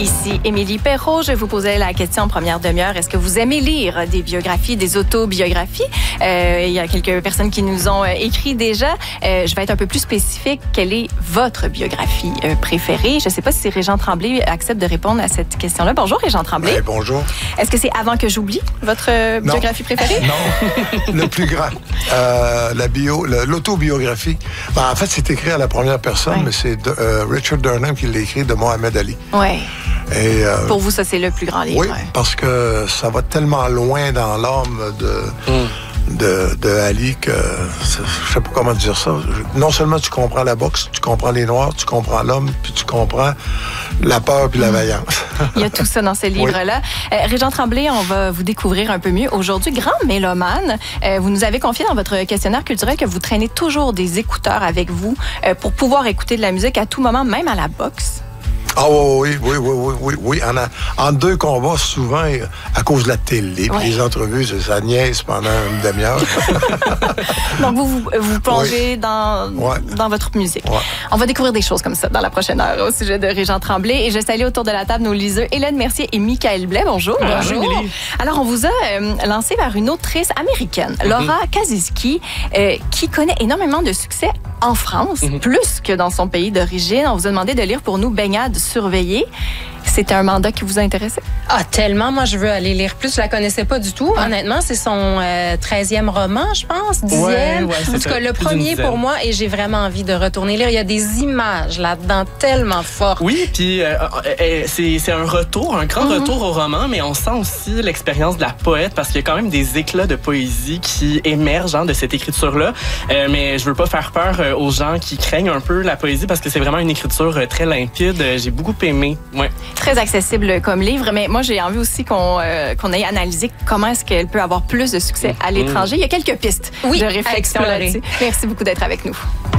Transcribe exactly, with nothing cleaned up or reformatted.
Ici Émilie Perrault. Je vous posais la question en première demi-heure. Est-ce que vous aimez lire des biographies, des autobiographies? Euh, il y a quelques personnes qui nous ont euh, écrit déjà. Euh, je vais être un peu plus spécifique. Quelle est votre biographie euh, préférée? Je ne sais pas si Régent Tremblay accepte de répondre à cette question-là. Bonjour, Régent Tremblay. Ben, bonjour. Est-ce que c'est Avant que j'oublie votre euh, biographie préférée? Non, le plus grand. Euh, la bio, le, l'autobiographie. Ben, en fait, c'est écrit à la première personne, ouais. mais c'est de, euh, Richard Durham qui l'a écrit de Mohamed Ali. Oui. Et, euh, pour vous, ça, c'est le plus grand livre. Oui, ouais. parce que ça va tellement loin dans l'âme de, mm. de, de Ali que je sais pas comment dire ça. Non seulement tu comprends la boxe, tu comprends les Noirs, tu comprends l'homme, puis tu comprends la peur puis la mm. vaillance. Il y a tout ça dans ce livre-là. Oui. Euh, Régent Tremblay, on va vous découvrir un peu mieux aujourd'hui. Grand mélomane, euh, vous nous avez confié dans votre questionnaire culturel que vous traînez toujours des écouteurs avec vous euh, pour pouvoir écouter de la musique à tout moment, même à la boxe. Ah oui, oui, oui, oui, oui, oui. En, a, en deux combats, souvent, à cause de la télé, puis ouais. les entrevues, ça niaise pendant une demi-heure. Donc, vous vous, vous plongez oui. dans, ouais. dans votre musique. Ouais. On va découvrir des choses comme ça dans la prochaine heure au sujet de Régent Tremblay. Et je salue autour de la table nos liseux Hélène Mercier et Michael Blais. Bonjour. Bonjour. Bonjour. Alors, on vous a euh, lancé vers une autrice américaine, mm-hmm. Laura Kaczynski, euh, qui connaît énormément de succès en France, mm-hmm. plus que dans son pays d'origine. On vous a demandé de lire pour nous Baignade surveillée. C'était un mandat qui vous a intéressé? Ah, tellement. Moi, je veux aller lire plus. Je la connaissais pas du tout. Ah. Honnêtement, c'est son euh, treizième roman, je pense, dixième. Ouais, ouais, en tout cas, le premier pour moi, et j'ai vraiment envie de retourner lire. Il y a des images là-dedans tellement fortes. Oui, puis euh, euh, c'est, c'est un retour, un grand mm-hmm. retour au roman, mais on sent aussi l'expérience de la poète parce qu'il y a quand même des éclats de poésie qui émergent hein, de cette écriture-là. Euh, mais je veux pas faire peur euh, aux gens qui craignent un peu la poésie parce que c'est vraiment une écriture euh, très limpide. J'ai beaucoup aimé. Ouais. Très accessible comme livre, mais moi, j'ai envie aussi qu'on, euh, qu'on ait analysé comment est-ce qu'elle peut avoir plus de succès à l'étranger. Il y a quelques pistes oui, de réflexion là-dessus. Merci beaucoup d'être avec nous.